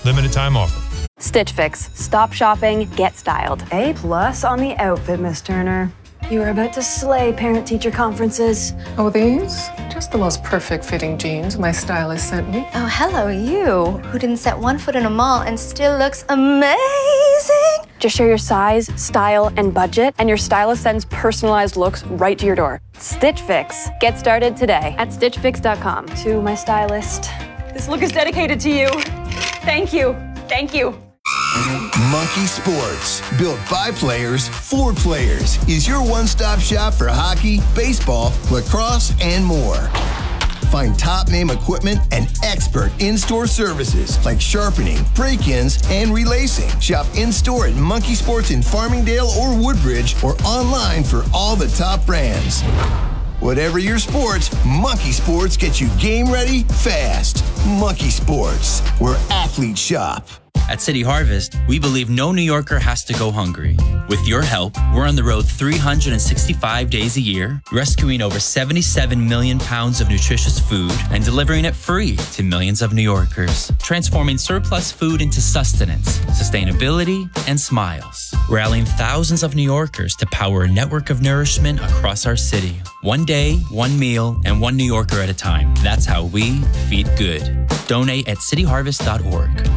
Limited time offer. Stitch Fix. Stop shopping, get styled. A+ on the outfit, Miss Turner. You are about to slay parent-teacher conferences. Oh, these? Just the most perfect fitting jeans my stylist sent me. Oh, hello, you, who didn't set one foot in a mall and still looks amazing. Just share your size, style, and budget, and your stylist sends personalized looks right to your door. Stitch Fix. Get started today at stitchfix.com. To my stylist. This look is dedicated to you. Thank you. Thank you. Monkey Sports, built by players for players, is your one-stop shop for hockey, baseball, lacrosse, and more. Find top-name equipment and expert in-store services like sharpening, break-ins, and relacing. Shop in-store at Monkey Sports in Farmingdale or Woodbridge, or online for all the top brands. Whatever your sports, Monkey Sports gets you game ready fast. Monkey Sports, where athletes shop. At City Harvest, we believe no New Yorker has to go hungry. With your help, we're on the road 365 days a year, rescuing over 77 million pounds of nutritious food and delivering it free to millions of New Yorkers, transforming surplus food into sustenance, sustainability, and smiles, rallying thousands of New Yorkers to power a network of nourishment across our city. One day, one meal, and one New Yorker at a time. That's how we feed good. Donate at cityharvest.org.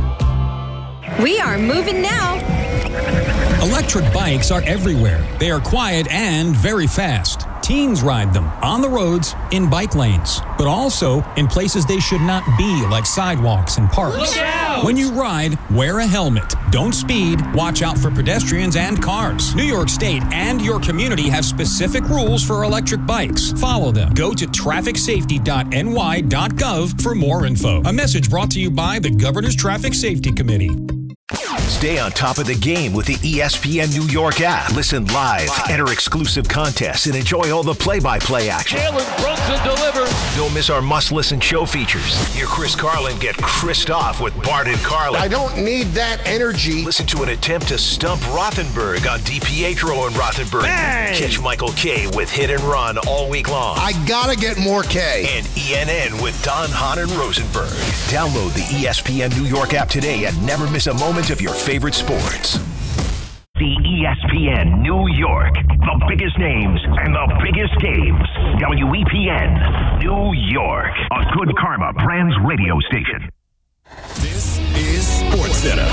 We are moving now. Electric bikes are everywhere. They are quiet and very fast. Teens ride them on the roads, in bike lanes, but also in places they should not be, like sidewalks and parks. Look out! When you ride, wear a helmet. Don't speed. Watch out for pedestrians and cars. New York State and your community have specific rules for electric bikes. Follow them. Go to trafficsafety.ny.gov for more info. A message brought to you by the Governor's Traffic Safety Committee. Stay on top of the game with the ESPN New York app. Listen live, enter exclusive contests, and enjoy all the play-by-play action. Jalen Brunson delivers. Don't miss our must-listen show features. Hear Chris Carlin get Chris'd off with Bart and Carlin. I don't need that energy. Listen to an attempt to stump Rothenberg on DiPietro and Rothenberg. Hey! Catch Michael K with Hit and Run all week long. I gotta get more K. And ENN with Don Hahn and Rosenberg. Download the ESPN New York app today and never miss a moment of your favorite sports. The ESPN New York. The biggest names and the biggest games. WEPN New York. A Good Karma Brands radio station. This is SportsCenter.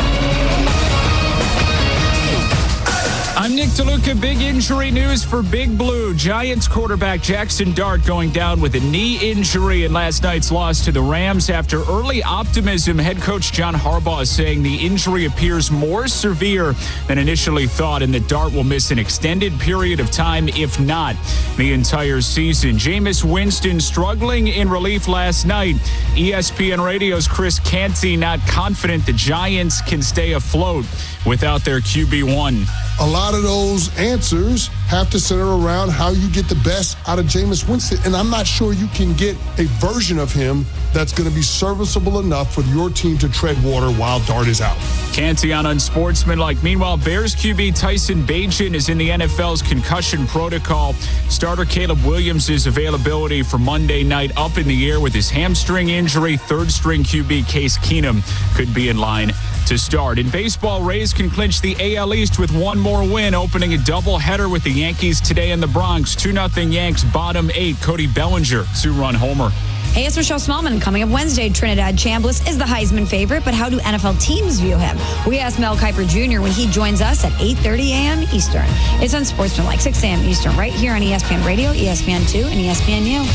I'm Nick DeLuca. Big injury news for Big Blue. Giants quarterback Jackson Dart going down with a knee injury in last night's loss to the Rams. After early optimism, head coach John Harbaugh is saying the injury appears more severe than initially thought and that Dart will miss an extended period of time, if not the entire season. Jameis Winston struggling in relief last night. ESPN Radio's Chris Canty not confident the Giants can stay afloat without their QB1. A lot of those answers have to center around how you get the best out of Jameis Winston. And I'm not sure you can get a version of him that's going to be serviceable enough for your team to tread water while Dart is out. Canty on unsportsmanlike. Meanwhile, Bears QB Tyson Bagent is in the NFL's concussion protocol. Starter Caleb Williams' availability for Monday night up in the air with his hamstring injury. Third-string QB Case Keenum could be in line to start. In baseball, Rays can clinch the AL East with one more win, opening a doubleheader with the Yankees today in the Bronx. 2-0 Yanks, bottom 8. Cody Bellinger, 2-run homer. Hey, it's Rochelle Smallman. Coming up Wednesday, Trinidad Chambliss is the Heisman favorite, but how do NFL teams view him? We asked Mel Kiper Jr. when he joins us at 8:30 a.m. Eastern. It's on Sportsmanlike, 6 a.m. Eastern, right here on ESPN Radio, ESPN2, and ESPNU.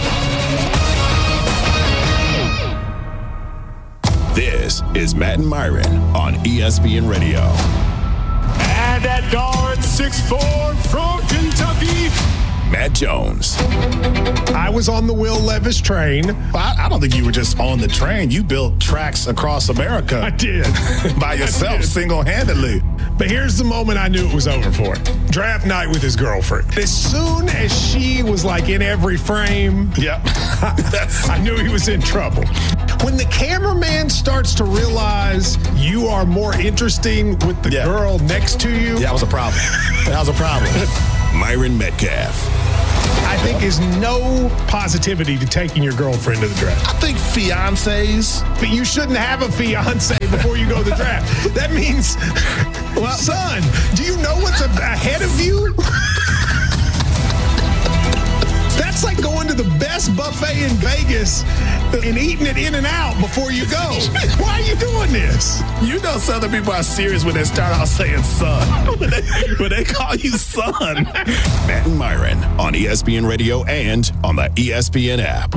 This is Matt and Myron on ESPN Radio. And at guard, 6'4" from Kentucky, Matt Jones. I was on the Will Levis train. I don't think you were just on the train. You built tracks across America. I did. By yourself, single-handedly. But here's the moment I knew it was over for. Draft night with his girlfriend. As soon as she was like in every frame, yep. I knew he was in trouble. When the cameraman starts to realize you are more interesting with the girl next to you. That was a problem. That was a problem. Myron Metcalf. I think is no positivity to taking your girlfriend to the draft. I think fiancés. But you shouldn't have a fiance before you go to the draft. That means, well, son, do you know what's ahead of you? That's like going to the best buffet in Vegas and eating it in and out before you go. Why are you doing this? You know Southern people are serious when they start out saying son. when they call you son. Matt and Myron on ESPN Radio and on the ESPN app.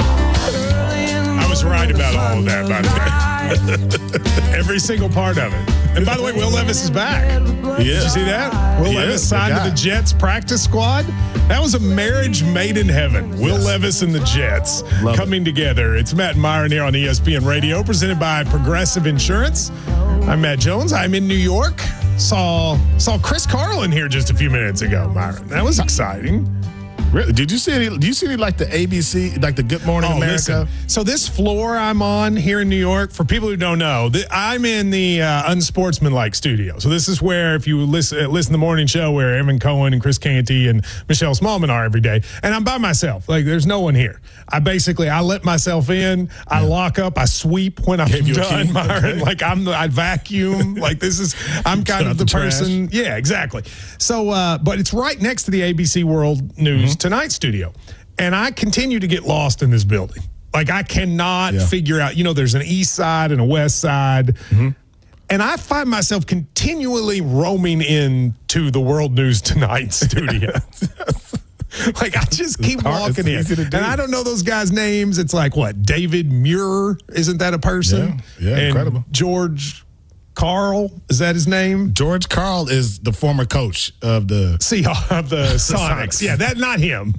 I was right about all of that, by the way. Every single part of it. And by the way, Will Levis is back. Yeah. Did you see that? Will Levis signed to the Jets practice squad. That was a marriage made in heaven. Will Levis and the Jets coming together. It's Matt and Myron here on ESPN Radio, presented by Progressive Insurance. I'm Matt Jones. I'm in New York. Saw Chris Carlin here just a few minutes ago, Myron. That was exciting. Really? Did you see any? Do you see any like the ABC, like the Good Morning America? Listen. So this floor I'm on here in New York, for people who don't know, I'm in the unsportsmanlike studio. So this is where, if you listen to the morning show, where Evan Cohen and Chris Canty and Michelle Smallman are every day, and I'm by myself. Like there's no one here. I let myself in. I lock up. I sweep when I'm done, Myron. Like I vacuum. Like I'm kind of the person. Yeah, exactly. So, but it's right next to the ABC World News Tonight studio. And I continue to get lost in this building. Like I cannot figure out, there's an east side and a west side. And I find myself continually roaming into the World News Tonight studio. Like I just keep walking in. And I don't know those guys' names. It's like what? David Muir, isn't that a person? Yeah, and incredible. George Karl, is that his name? George Karl is the former coach of the Sonics. Yeah, not him.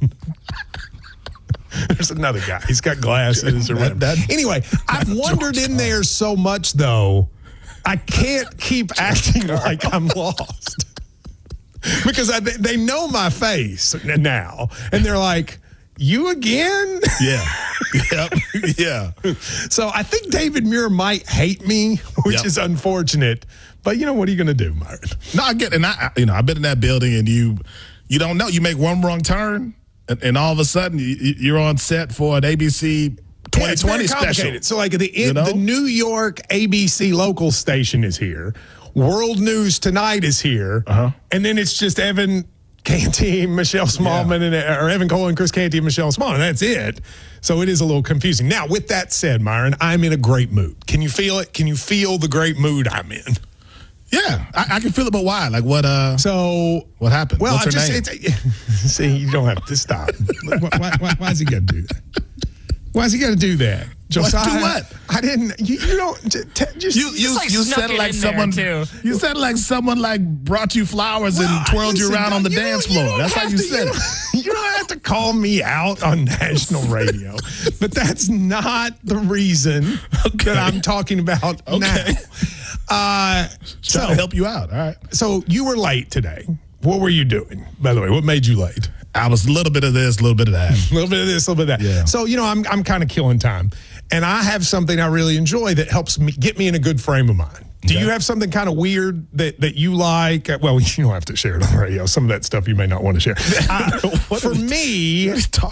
There's another guy. He's got glasses or whatever. Anyway, I've wandered in there so much, though, I can't keep acting like I'm lost. Because they know my face now, and they're like, you again? Yeah. Yep. Yeah. So I think David Muir might hate me, which is unfortunate. But what are you going to do, Myron? No, I get it. And I've been in that building, and you don't know. You make one wrong turn, and all of a sudden you're on set for an ABC 2020 special. So like at the end, the New York ABC local station is here. World News Tonight is here. And then it's just Evan Canty, Michelle Smallman, or Evan Cohen, Chris Canty, and Michelle Smallman. That's it. So it is a little confusing. Now, with that said, Myron, I'm in a great mood. Can you feel it? Can you feel the great mood I'm in? Yeah, I can feel it, but why? Like what? What happened? Well, what's her name? See, you don't have to stop. Why is he got to do that? Why is he got to do that? Josiah, do what? I didn't. You don't. You said like someone. You said like someone like brought you flowers and twirled you around on the dance floor. That's how you said it. You don't have to call me out on national radio, but that's not the reason that I'm talking about now. Trying to help you out. All right. So you were late today. What were you doing, by the way? What made you late? I was a little bit of this, a little bit of that. A little bit of this, a little bit of that. Yeah. So, I'm kind of killing time. And I have something I really enjoy that helps me get me in a good frame of mind. Do you have something kind of weird that you like? Well, you don't have to share it on the radio. Some of that stuff you may not want to share. For me,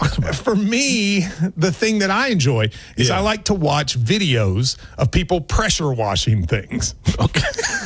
the thing that I enjoy is I like to watch videos of people pressure washing things. Okay.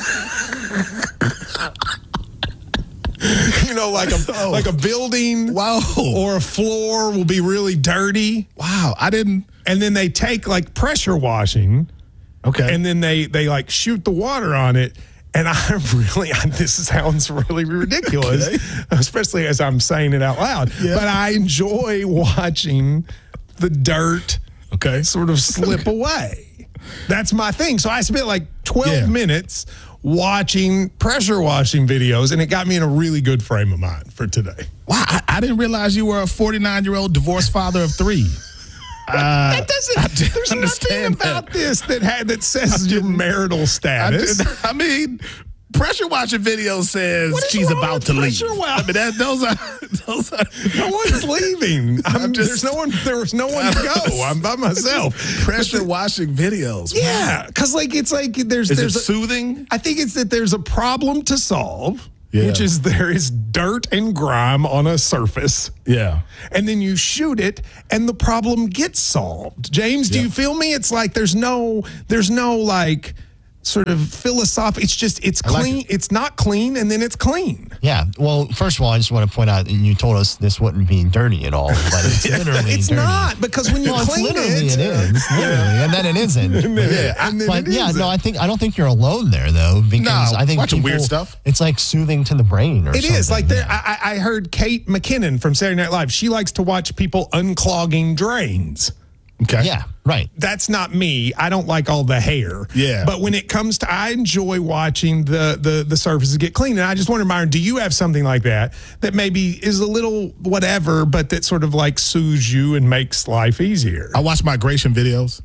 Like a building or a floor will be really dirty. Wow, I didn't. And then they take like pressure washing. Okay. And then they like shoot the water on it. And this sounds really ridiculous, especially as I'm saying it out loud. Yeah. But I enjoy watching the dirt sort of slip away. That's my thing. So I spent like 12 minutes watching pressure washing videos, and it got me in a really good frame of mind for today. Wow, I didn't realize you were a 49-year-old divorced father of 3. There's nothing about this that says your marital status. I mean, pressure washing video says she's about to leave. I mean, those are. No one's leaving. There was no one to go. I'm by myself. Pressure washing videos. Yeah, because it's like there's. Is it soothing? I think it's that there's a problem to solve. which is there is dirt and grime on a surface. Yeah. And then you shoot it and the problem gets solved. James, do you feel me? It's like there's no like sort of philosophy. It's just, it's clean. It's not clean and then it's clean. Yeah. Well, first of all, I just want to point out, and you told us this wouldn't be dirty at all, but it's literally it's dirty. not, because when you clean it is. Literally, and then it isn't. I don't think you're alone there, though, because I think watching weird stuff. It's like soothing to the brain or something. It is. Like I heard Kate McKinnon from Saturday Night Live. She likes to watch people unclogging drains. Okay. Yeah, right. That's not me. I don't like all the hair. Yeah. But when it comes to, I enjoy watching the surfaces get clean. And I just wonder, Myron, do you have something like that maybe is a little whatever, but that sort of like soothes you and makes life easier? I watch migration videos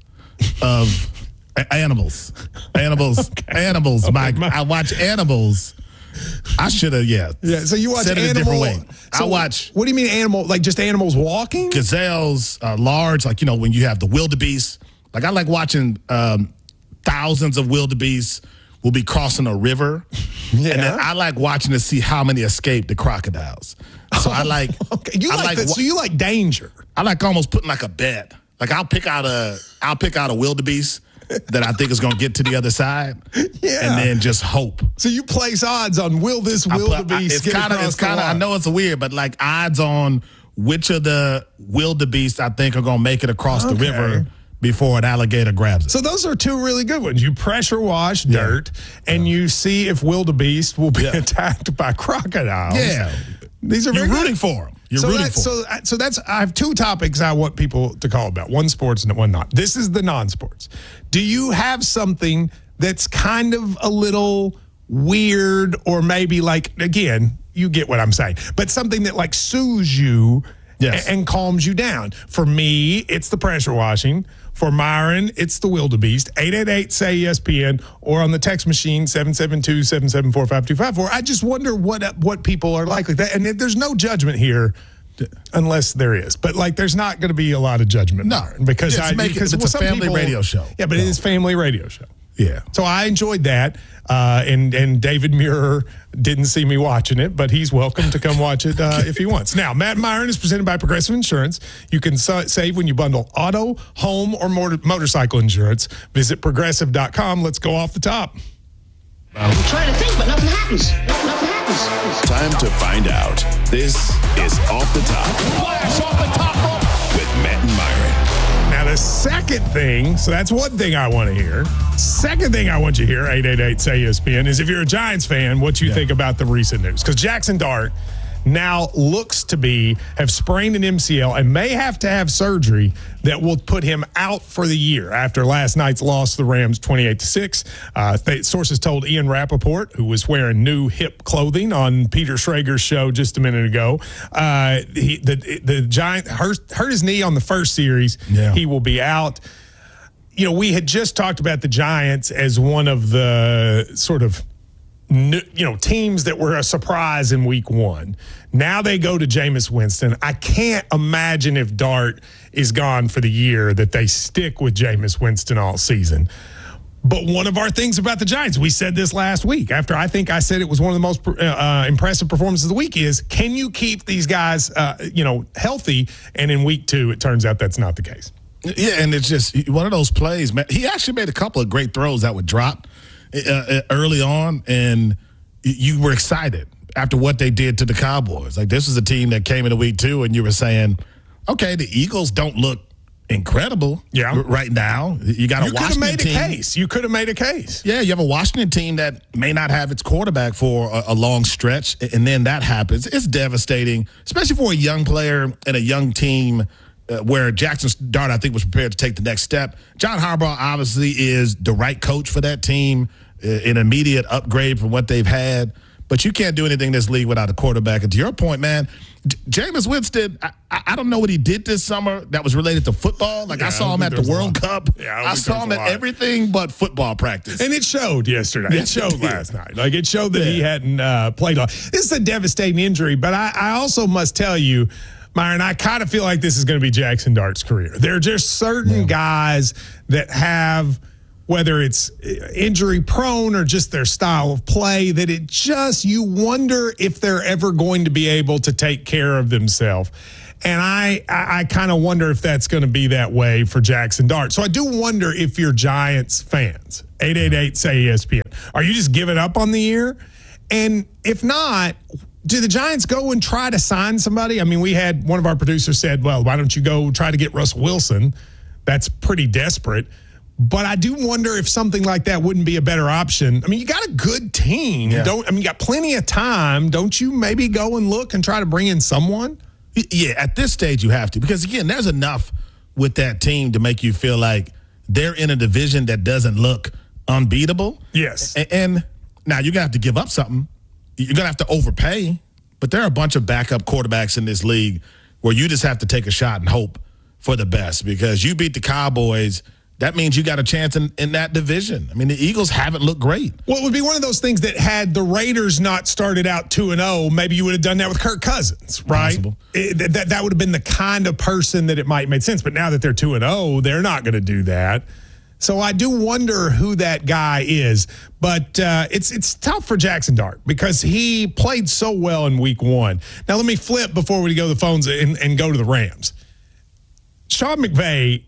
of animals. Animals. Mike. I watch animals. I should have, Yeah, so you watch said it a different way. So I watch. What do you mean animal? Like just animals walking? Gazelles, large, like, when you have the wildebeest. Like I like watching thousands of wildebeest will be crossing a river. Yeah. And then I like watching to see how many escape the crocodiles. So I like. Okay. So you like danger. I like almost putting like a bet. Like I'll pick out a wildebeest that I think is going to get to the other side, and then just hope. So you place odds on will this wildebeest get across the line? I know it's weird, but like odds on which of the wildebeest I think are going to make it across the river before an alligator grabs it. So those are two really good ones. You pressure wash dirt, and you see if wildebeest will be attacked by crocodiles. Yeah. These are You're rooting for them. So that's I have two topics I want people to call about. One sports and one not. This is the non-sports. Do you have something that's kind of a little weird, or maybe like, again, you get what I'm saying, but something that like soothes you and calms you down? For me, it's the pressure washing. For Myron, it's the wildebeest. 888-SAY-ESPN, or on the text machine, 772-774-5254. I just wonder what people are like that. And there's no judgment here, unless there is. But like, there's not going to be a lot of judgment, Myron, because it's a family radio show. Yeah, but it is family radio show. Yeah. So I enjoyed that. And David Muir didn't see me watching it, but he's welcome to come watch it if he wants. Now, Matt and Myron is presented by Progressive Insurance. You can save when you bundle auto, home, or motorcycle insurance. Visit progressive.com. Let's go off the top. I'm trying to think, but nothing happens. Nothing happens. Time to find out. This is Off the Top. Flash off the top rope with Matt and Myron. Now, the second thing, so that's one thing I want to hear. Second thing I want you to hear, 888-SAY-ESPN, is if you're a Giants fan, what you think about the recent news. Because Jackson Dart now looks to have sprained an MCL and may have to have surgery that will put him out for the year after last night's loss to the Rams 28-6. Sources told Ian Rappaport, who was wearing new hip clothing on Peter Schrager's show just a minute ago, the Giant hurt his knee on the first series. Yeah. He will be out. We had just talked about the Giants as one of the sort of teams that were a surprise in week one. Now they go to Jameis Winston. I can't imagine if Dart is gone for the year that they stick with Jameis Winston all season. But one of our things about the Giants, we said this last week, after I think I said it was one of the most impressive performances of the week, is can you keep these guys, healthy? And in week two, it turns out that's not the case. Yeah, and it's just one of those plays, man. He actually made a couple of great throws that would drop early on, and you were excited after what they did to the Cowboys. Like, this is a team that came into week two, and you were saying, okay, the Eagles don't look incredible right now. You got a Washington team. You could have made a case. Yeah, you have a Washington team that may not have its quarterback for a long stretch, and then that happens. It's devastating, especially for a young player and a young team where Jackson Dart, I think, was prepared to take the next step. John Harbaugh obviously is the right coach for that team, an immediate upgrade from what they've had. But you can't do anything in this league without a quarterback. And to your point, man, Jameis Winston, I don't know what he did this summer that was related to football. Like, I saw him at the World Cup. I saw him at everything but football practice. And it showed yesterday. It showed last night. Like, it showed that he hadn't played on. This is a devastating injury, but I also must tell you, Myron, I kind of feel like this is going to be Jackson Dart's career. There are just certain guys that have, whether it's injury prone or just their style of play, that you wonder if they're ever going to be able to take care of themselves. And I kind of wonder if that's going to be that way for Jackson Dart. So I do wonder if you're Giants fans, 888-SAY-ESPN, are you just giving up on the year? And if not, do the Giants go and try to sign somebody? I mean, we had one of our producers said, well, why don't you go try to get Russell Wilson? That's pretty desperate. But I do wonder if something like that wouldn't be a better option. I mean, you got a good team. Yeah. You got plenty of time. Don't you maybe go and look and try to bring in someone? Yeah, at this stage you have to, because again, there's enough with that team to make you feel like they're in a division that doesn't look unbeatable. Yes. And now you're going to have to give up something. You're going to have to overpay, but there are a bunch of backup quarterbacks in this league where you just have to take a shot and hope for the best, because you beat the Cowboys. That means you got a chance in that division. I mean, the Eagles haven't looked great. Well, it would be one of those things that had the Raiders not started out 2-0, maybe you would have done that with Kirk Cousins, right? That would have been the kind of person that it might make sense. But now that they're 2-0, they're not going to do that. So I do wonder who that guy is. But it's tough for Jackson Dart because he played so well in week 1. Now, let me flip before we go to the phones and go to the Rams. Sean McVay,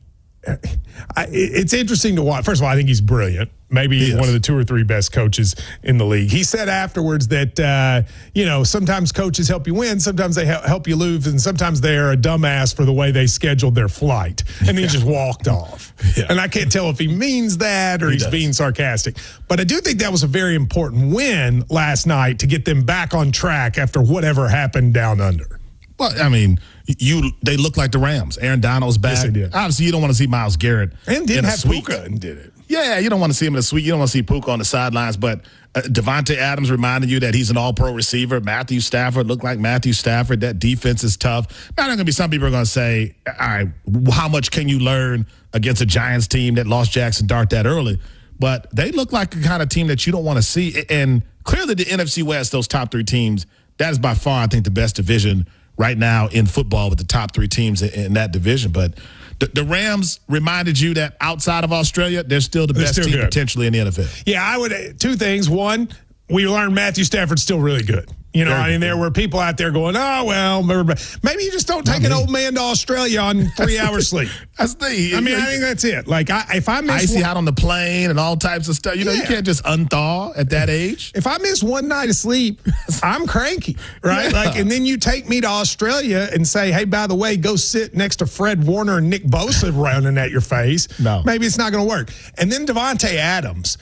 it's interesting to watch. First of all, I think he's brilliant. Maybe one of the 2 or 3 best coaches in the league. He said afterwards that, sometimes coaches help you win, sometimes they help you lose, and sometimes they're a dumbass for the way they scheduled their flight. And he just walked off. Yeah. And I can't tell if he means that or he's being sarcastic. But I do think that was a very important win last night to get them back on track after whatever happened down under. Well, I mean, they look like the Rams. Aaron Donald's back. Yes, they did. Obviously, you don't want to see Myles Garrett and didn't in a have suite. Puka and did it. Yeah, you don't want to see him in a suite. You don't want to see Puka on the sidelines. But Devontae Adams reminded you that he's an all-pro receiver. Matthew Stafford looked like Matthew Stafford. That defense is tough. Now, there are going to be some people are going to say, all right, how much can you learn against a Giants team that lost Jackson Dart that early? But they look like the kind of team that you don't want to see. And clearly the NFC West, those top 3 teams, that is by far, I think, the best division right now in football with the top 3 teams in that division. But the Rams reminded you that outside of Australia, they're still the best team potentially in the NFL. Yeah, I would. 2 things. One, we learned Matthew Stafford's still really good. There were people out there going, oh, well, maybe you just don't take an old man to Australia on 3 hours sleep. That's the thing. I think that's it. Like, if I miss icy out on the plane and all types of stuff, you can't just unthaw at that age. If I miss one night of sleep, I'm cranky, right? Yeah. And then you take me to Australia and say, hey, by the way, go sit next to Fred Warner and Nick Bosa running at your face. No. Maybe it's not going to work. And then Devontae Adams,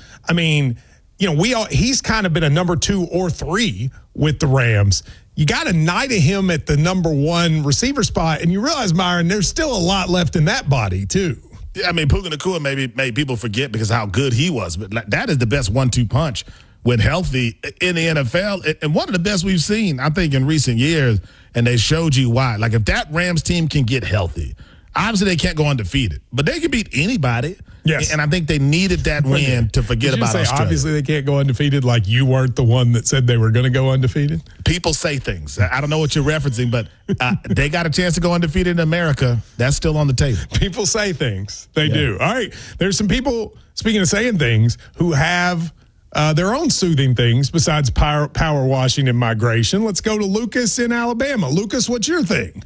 he's kind of been a number 2 or 3 with the Rams. You got a night of him at the number 1 receiver spot, and you realize, Myron, there's still a lot left in that body, too. Yeah, I mean, Puka Nacua made people forget because of how good he was. But that is the best 1-2 punch when healthy in the NFL. And one of the best we've seen, I think, in recent years. And they showed you why. Like, if that Rams team can get healthy, obviously they can't go undefeated. But they can beat anybody. Yes. And I think they needed that win to forget about Australia. Obviously they can't go undefeated, like you weren't the one that said they were going to go undefeated? People say things. I don't know what you're referencing, but they got a chance to go undefeated in America. That's still on the table. People say things. They do. All right. There's some people, speaking of saying things, who have their own soothing things besides power washing and migration. Let's go to Lucas in Alabama. Lucas, what's your thing?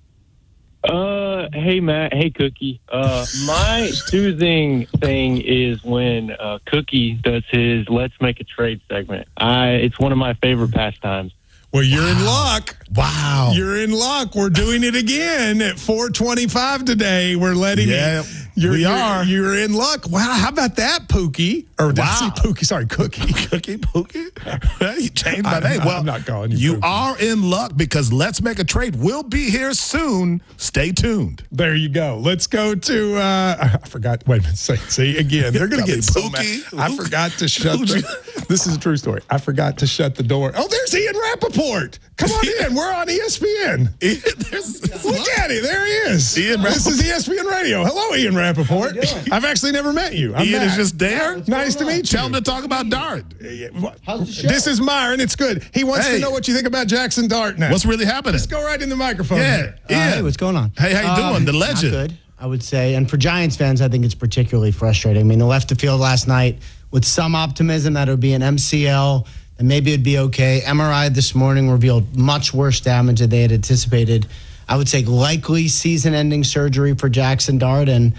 Hey, Matt. Hey, Cookie. My soothing thing is when Cookie does his Let's Make a Trade segment. It's one of my favorite pastimes. Well, you're in luck. Wow. You're in luck. We're doing it again at 4:25 today. We're letting You're in luck. Wow, how about that, Pookie? Or did I say Pookie? Sorry, Cookie. Pookie? You changed my name. Well, I'm not calling you You Pookie. are in luck because Let's Make a Trade will be here soon. Stay tuned. There you go. Let's go to, I forgot. Wait a minute. See again. They're going to get so mad. I forgot to shut this is a true story. I forgot to shut the door. Oh, there's Ian Rappaport. Come on in. We're on ESPN. Look at him. There he is. This is ESPN Radio. Hello, Ian Rappaport. I've actually never met you. Ian is just there. Nice to meet you. Tell him to talk about Dart. How's the show? This is Myron. It's good. He wants to know what you think about Jackson Dart now. What's really happening? Let's go right in the microphone. Yeah. Hey, what's going on? Hey, how you doing? The legend. Not good. I would say. And for Giants fans, I think it's particularly frustrating. I mean, they left the field last night with some optimism that it would be an MCL and maybe it'd be okay. MRI this morning revealed much worse damage than they had anticipated. I would say likely season-ending surgery for Jackson Dart. And,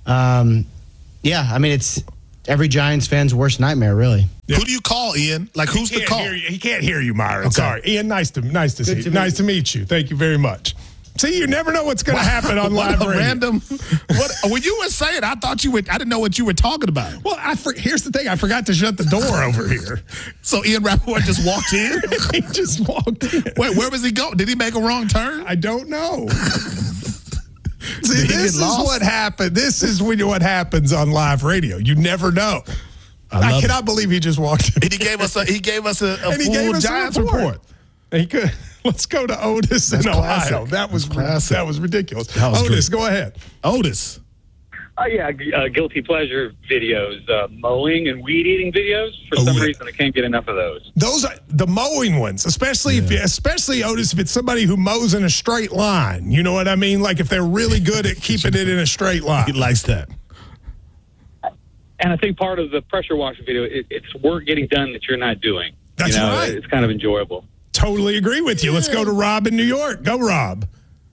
it's every Giants fan's worst nightmare, really. Yeah. Who do you call, Ian? Like, who's the call? He can't hear you, Myron. Okay. Sorry. Ian, nice to see you. Nice to meet you. Thank you very much. See, you never know what's going to happen on live radio. Random. When you were saying, I didn't know what you were talking about. Well, here's the thing. I forgot to shut the door over here. So Ian Rappaport just walked in? He just walked in. Wait, where was he going? Did he make a wrong turn? I don't know. See, this is what happened. This is what happens on live radio. You never know. I cannot believe he just walked in. And he gave us a full Giants report. He could. Let's go to Otis in Ohio. That was ridiculous. Otis, go ahead. Otis. Guilty pleasure videos, mowing and weed eating videos. For some reason, I can't get enough of those. Those are the mowing ones, especially Otis, if it's somebody who mows in a straight line. You know what I mean? Like if they're really good at keeping it in a straight line. He likes that. And I think part of the pressure washer video, it's work getting done that you're not doing. That's right. It's kind of enjoyable. Totally agree with you. Let's go to Rob in New York. Go, Rob.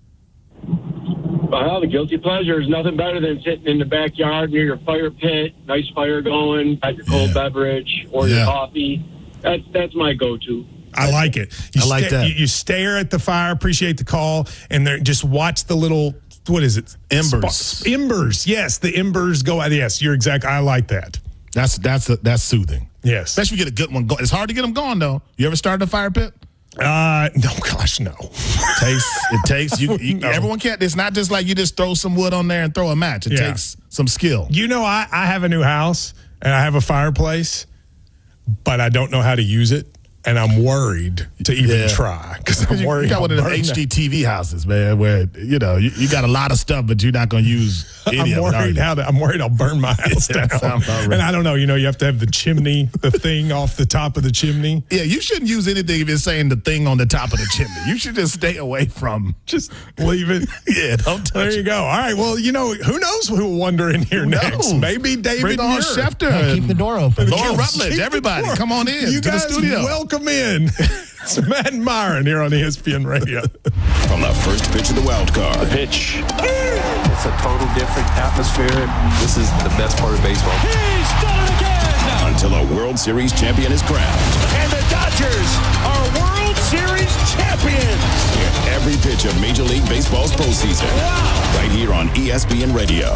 Well, the guilty pleasure is nothing better than sitting in the backyard near your fire pit, nice fire going, got your cold beverage or your coffee. That's my go-to. I like it. You stare at the fire, appreciate the call, and just watch the little, what is it? Embers. Embers. Yes, the embers go out. Yes, you're exactly. I like that. That's soothing. Yes. Especially if you get a good one going. It's hard to get them going, though. You ever started a fire pit? No, gosh, no. It takes you no. Everyone can't. It's not just like you just throw some wood on there and throw a match. It takes some skill. I have a new house and I have a fireplace, but I don't know how to use it. And I'm worried to even try because I'm worried. You got one of those HGTV houses, man, where you got a lot of stuff, but you're not going to use any of it. I'm worried I'll burn my house down. And I don't know. You have to have the chimney, the thing off the top of the chimney. Yeah, you shouldn't use anything if you're saying the thing on the top of the chimney. You should just stay away from. Just leave it. Yeah, don't touch it. There you go. All right. Well, who knows who will wander in here next? Maybe David. Bring on Schefter. Keep the door open. Laura Rutledge. Everybody, come on in to the studio. Welcome in. It's Matt and Myron here on ESPN Radio. From the first pitch of the wild card. The pitch. It's a total different atmosphere. This is the best part of baseball. He's done it again! Until a World Series champion is crowned. And the Dodgers are World Series champions! Hear every pitch of Major League Baseball's postseason. Wow! Right here on ESPN Radio.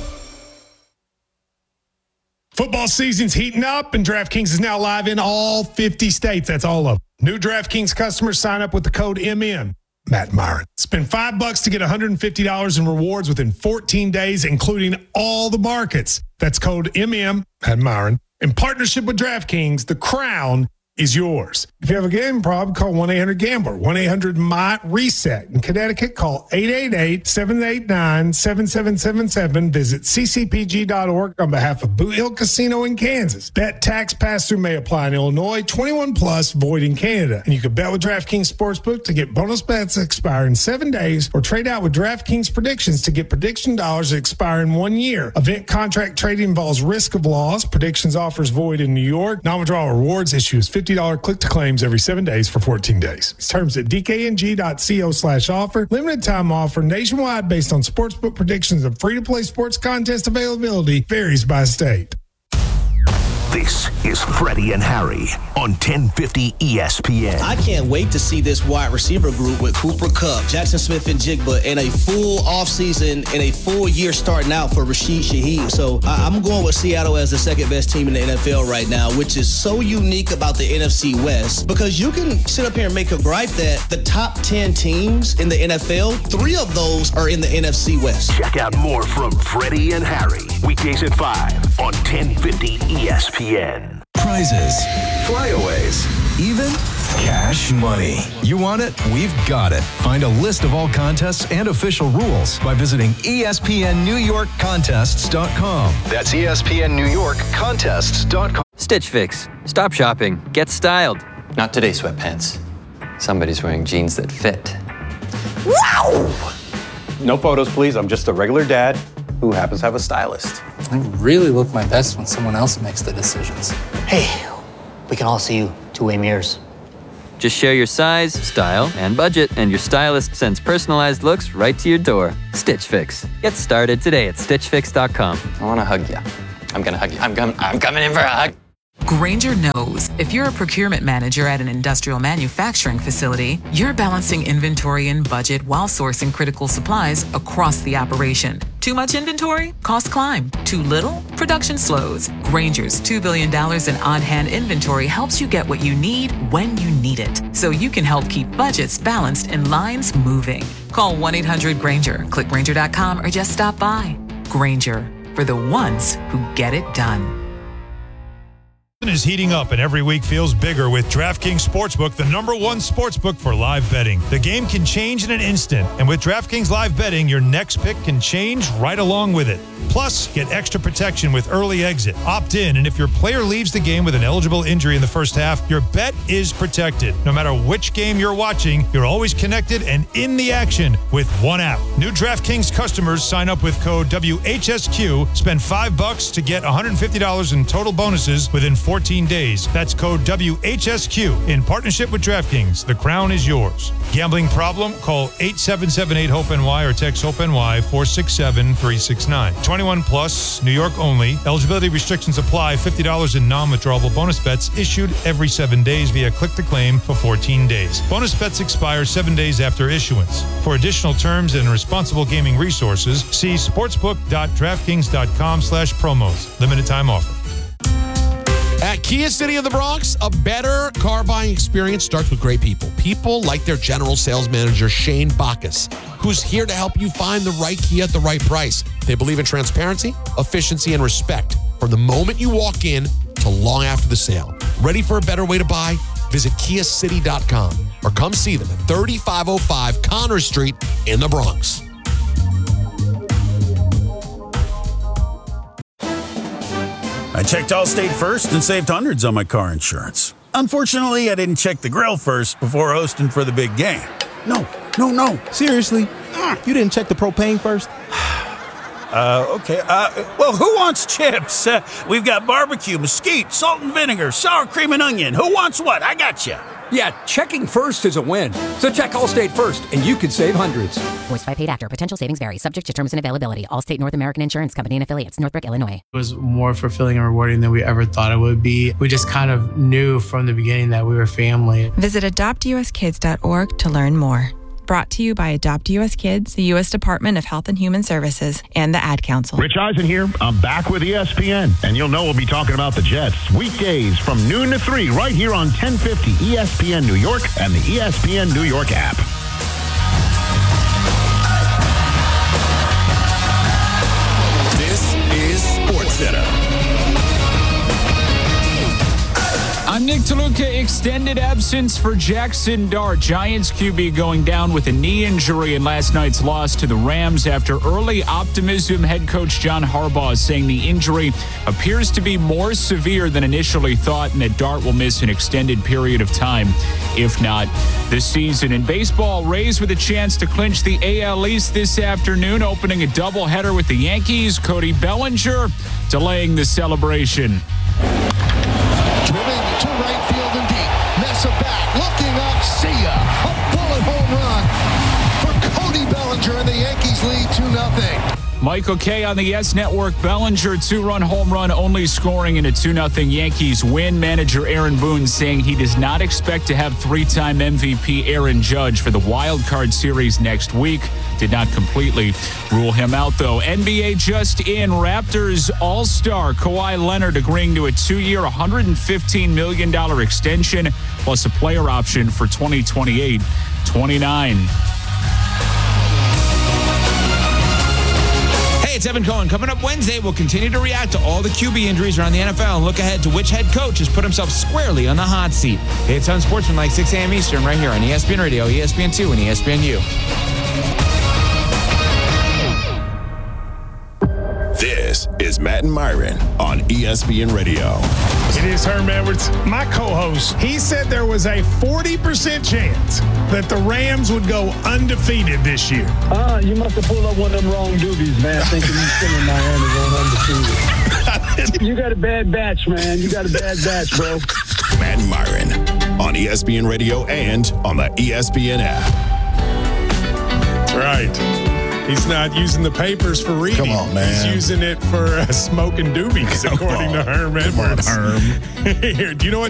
Football season's heating up, and DraftKings is now live in all 50 states. That's all of them. New DraftKings customers sign up with the code MM. Matt and Myron. Spend $5 to get $150 in rewards within 14 days, including all the markets. That's code MM, Matt and Myron. In partnership with DraftKings, the crown is yours. If you have a gambling problem, call 1-800-GAMBLER, 1-800-MY-RESET. In Connecticut, call 888-789-7777. Visit ccpg.org on behalf of Boot Hill Casino in Kansas. Bet tax pass-through may apply in Illinois, 21 plus, void in Canada. And you can bet with DraftKings Sportsbook to get bonus bets that expire in 7 days, or trade out with DraftKings Predictions to get prediction dollars that expire in 1 year. Event contract trading involves risk of loss. Predictions offers void in New York. Non-withdrawal rewards issues $50 click-to-claims every 7 days for 14 days. Terms at dkng.co/offer. Limited time offer nationwide based on sportsbook predictions and free-to-play sports contest availability varies by state. This is Freddie and Harry on 1050 ESPN. I can't wait to see this wide receiver group with Cooper Kupp, Jackson Smith-Njigba in a full offseason and a full year starting out for Rashid Shaheed. So I'm going with Seattle as the second best team in the NFL right now, which is so unique about the NFC West, because you can sit up here and make a gripe that the top 10 teams in the NFL, 3 of those are in the NFC West. Check out more from Freddie and Harry, weekdays at 5 on 1050 ESPN. Prizes, flyaways, even cash money. You want it? We've got it. Find a list of all contests and official rules by visiting ESPNNewYorkContests.com. That's ESPNNewYorkContests.com. Stitch Fix. Stop shopping. Get styled. Not today, sweatpants. Somebody's wearing jeans that fit. Wow! No photos, please. I'm just a regular dad who happens to have a stylist. I really look my best when someone else makes the decisions. Hey, we can all see you two-way mirrors. Just share your size, style, and budget, and your stylist sends personalized looks right to your door. Stitch Fix. Get started today at StitchFix.com. I want to hug you. I'm going to hug you. I'm coming in for a hug. Grainger knows if you're a procurement manager at an industrial manufacturing facility, you're balancing inventory and budget while sourcing critical supplies across the operation. Too much inventory? Costs climb. Too little? Production slows. Grainger's $2 billion in on-hand inventory helps you get what you need when you need it, so you can help keep budgets balanced and lines moving. Call 1-800-GRAINGER, click Grainger.com, or just stop by. Grainger, for the ones who get it done. Is heating up and every week feels bigger with DraftKings Sportsbook, the #1 sportsbook for live betting. The game can change in an instant, and with DraftKings Live Betting, your next pick can change right along with it. Plus, get extra protection with early exit. Opt in, and if your player leaves the game with an eligible injury in the first half, your bet is protected. No matter which game you're watching, you're always connected and in the action with one app. New DraftKings customers sign up with code WHSQ, spend $5 to get $150 in total bonuses within 14 days. That's code WHSQ in partnership with DraftKings. The crown is yours. Gambling problem? Call 877-8-HOPE-NY or text HOPE-NY 467-369. 21 plus, New York only. Eligibility restrictions apply. $50 in non-withdrawable bonus bets issued every 7 days via click-to-claim for 14 days. Bonus bets expire 7 days after issuance. For additional terms and responsible gaming resources, see sportsbook.draftkings.com/promos. Limited time offer. At Kia City of the Bronx, a better car buying experience starts with great people. People like their general sales manager, Shane Bacchus, who's here to help you find the right Kia at the right price. They believe in transparency, efficiency, and respect from the moment you walk in to long after the sale. Ready for a better way to buy? Visit KiaCity.com or come see them at 3505 Connors Street in the Bronx. I checked Allstate first and saved hundreds on my car insurance. Unfortunately, I didn't check the grill first before hosting for the big game. No. Seriously? You didn't check the propane first? Okay. Well, who wants chips? We've got barbecue, mesquite, salt and vinegar, sour cream and onion. Who wants what? I got you. Yeah, checking first is a win. So check Allstate first, and you could save hundreds. Voiced by paid actor. Potential savings vary. Subject to terms and availability. Allstate North American Insurance Company and affiliates. Northbrook, Illinois. It was more fulfilling and rewarding than we ever thought it would be. We just kind of knew from the beginning that we were family. Visit adoptuskids.org to learn more. Brought to you by Adopt US Kids, the U.S. Department of Health and Human Services, and the Ad Council. Rich Eisen here. I'm back with ESPN, and you'll know we'll be talking about the Jets weekdays from noon to 3 right here on 1050 ESPN New York and the ESPN New York app. This is SportsCenter. I'm Nick DeLuca. Extended absence for Jackson Dart. Giants QB going down with a knee injury in last night's loss to the Rams after early optimism. Head coach John Harbaugh is saying the injury appears to be more severe than initially thought and that Dart will miss an extended period of time, if not the season. In baseball, Rays with a chance to clinch the AL East this afternoon, opening a doubleheader with the Yankees. Cody Bellinger delaying the celebration. Driven to right field and deep. Mesa back, looking up, see ya. A bullet home run for Cody Bellinger, and the Yankees lead 2-0. Michael Kay on the Yes Network. Bellinger, 2-run home run, only scoring in a 2-0 Yankees win. Manager Aaron Boone saying he does not expect to have three-time MVP Aaron Judge for the wild card series next week. Did not completely rule him out, though. NBA just in. Raptors All-Star Kawhi Leonard agreeing to a 2-year, $115 million extension, plus a player option for 2028-29. It's Evan Cohen. Coming up Wednesday, we'll continue to react to all the QB injuries around the NFL and look ahead to which head coach has put himself squarely on the hot seat. It's Unsportsmanlike, 6 a.m. Eastern, right here on ESPN Radio, ESPN2, and ESPNU. This is Matt and Myron on ESPN Radio. It is Herm Edwards, my co-host. He said there was a 40% chance that the Rams would go undefeated this year. You must have pulled up one of them wrong doobies, man, thinking you still in Miami going undefeated. You got a bad batch, man. You got a bad batch, bro. Matt and Myron on ESPN Radio and on the ESPN app. Right. He's not using the papers for reading. Come on, man. He's using it for smoking doobies, according to Herm Edwards. Come on, Herm. Here, do you know what